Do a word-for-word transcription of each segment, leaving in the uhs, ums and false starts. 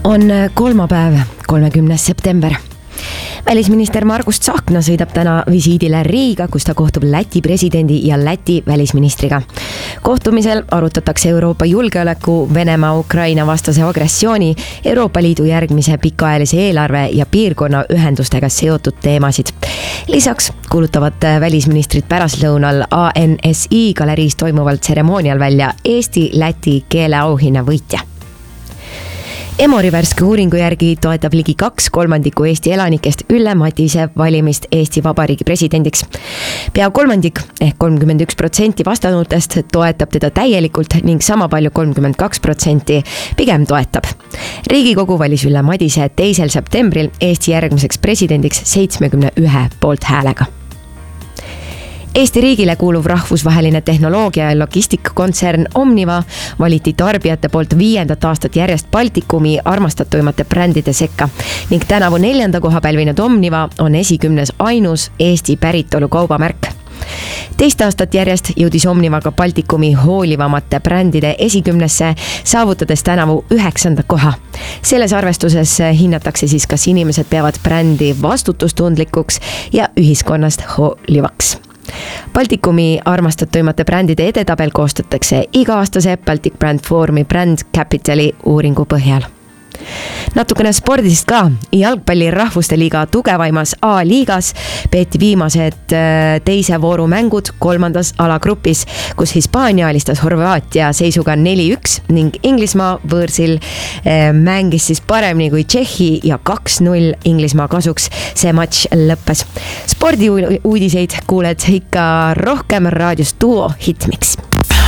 On kolmapäev, kolmekümnes september. Välisminister Margus Tsahkna sõidab täna visiidile Riiga, kus ta kohtub Läti presidendi ja Läti välisministriga. Kohtumisel arutatakse Euroopa julgeoleku, Venemaa Ukraina vastase agressiooni, Euroopa Liidu järgmise pikaajalise eelarve ja piirkonna ühendustega seotud teemasid. Lisaks kuulutavad välisministrid pärastlõunal A N S I galeriis toimuval tseremoonial välja Eesti-Läti keeleauhinna võitja. Emori värske uuringu järgi toetab ligi kaks kolmandikku Eesti elanikest Ülle Madise valimist Eesti Vabariigi presidendiks. Pea kolmandik ehk kolmkümmend üks protsenti vastanutest toetab teda täielikult ning sama palju kolmkümmend kaks protsenti pigem toetab. Riigikogu valis Ülle Madise teisel septembril Eesti järgmiseks presidendiks seitsmekümne ühe poolthäälega. Eesti riigile kuuluv rahvusvaheline tehnoloogia ja logistikakontsern Omniva valiti tarbijate poolt viiendat aastat järjest Baltikumi armastatuimate brändide sekka ning tänavu neljanda koha pälvinud Omniva on esikümnes ainus Eesti päritolu kaubamärk. Teist aastat järjest jõudis Omniva ka Baltikumi hoolivamate brändide esikümnesse, saavutades tänavu üheksanda koha. Selles arvestuses hinnatakse siis, kas inimesed peavad brändi vastutustundlikuks ja ühiskonnast hoolivaks. Baltikumi armastatuimate brändide edetabel koostatakse iga-aastase Baltic Brand Forumi Brand Capitali uuringu põhjal. Natukene spordist ka. Jalgpalli rahvuste liiga tugevaimas A-liigas peeti viimased teise vooru mängud kolmandas alagrupis, kus Hispaania alistas Horvaatia seisuga neli üks ning Inglismaa võõrsil mängis siis paremini kui Tšehhi ja kaks null Inglismaa kasuks see matš lõppes. Spordi uudiseid kuuled ikka rohkem raadios Duo Hitmix.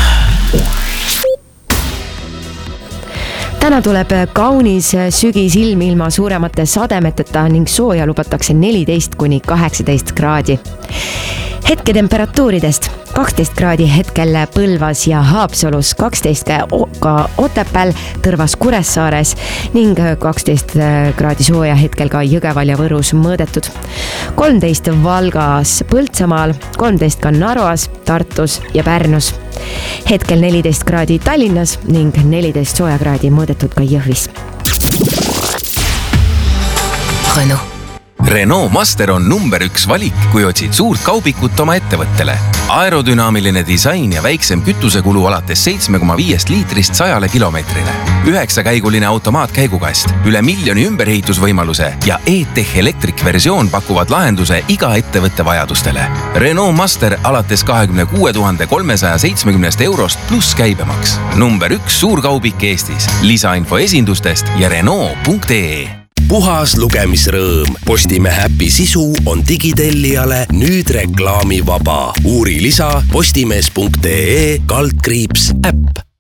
Täna tuleb kaunis sügisilm ilma suuremate sademeteta ning sooja lubatakse neliteist kuni kaheksateist kraadi. Hetketemperatuuridest kaksteist kraadi hetkel Põlvas ja Haapsalus, kaksteist ka Otepääl, Tõrvas, Kuressaares ning kaksteist kraadi sooja hetkel ka Jõgeval ja Võrus mõõdetud. kolmteist Valgas, Põltsamaal, kolmteist ka Narvas, Tartus ja Pärnus. Hetkel neliteist kraadi Tallinnas ning neliteist sooja kraadi mõõdetud ka Jõhvis. Renault. Renault Master on number üks valik, kui otsid suurt kaubikut oma ettevõttele. Aerodünaamiline disain ja väiksem kütusekulu alates seitsme koma viis liitrist sajale kilomeetrile. Üheksakäiguline automaatkäigukast, üle miljoni ümberehitusvõimaluse ja E-Tech Electric versioon pakuvad lahenduse iga ettevõtte vajadustele. Renault Master alates kahekümne kuue tuhande kolmesaja seitsmekümnest eurost pluss käibemaks. Number üks suurkaubik Eestis. Lisainfo esindustest ja Renault punkt ee. Puhas lugemisrõõm. Postimehe äpi sisu on digitellijale nüüd reklaamivaba. Uuri lisa postimees punkt ee kaldkriips äpp.